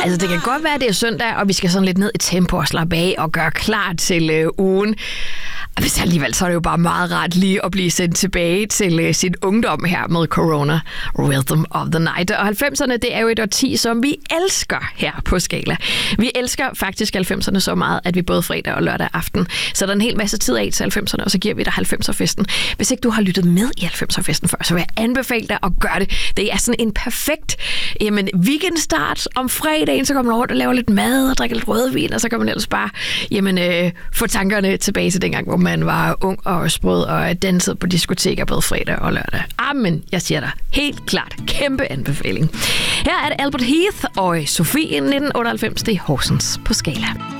Altså, det kan godt være, at det er søndag, og vi skal sådan lidt ned i tempo og slappe af og gøre klar til ugen. Hvis alligevel, så er det jo bare meget rart lige at blive sendt tilbage til sin ungdom her med Corona, Rhythm of the Night. Og 90'erne, det er jo et årti, som vi elsker her på Skala. Vi elsker faktisk 90'erne så meget, at vi både fredag og lørdag aften sætter en hel masse tid af til 90'erne, og så giver vi dig 90'er-festen. Hvis ikke du har lyttet med i 90'er-festen før, så vil jeg anbefale dig at gøre det. Det er sådan en perfekt weekendstart om fredagen, så kommer man over og laver lidt mad og drikker lidt rødvin, og så kan man ellers bare få tankerne tilbage til dengang, hvor man var ung og sprød og dansede på diskoteker både fredag og lørdag. Amen, jeg siger dig helt klart, kæmpe anbefaling. Her er det Albert Heath og Sofie 1998, det er Horsens på Skala.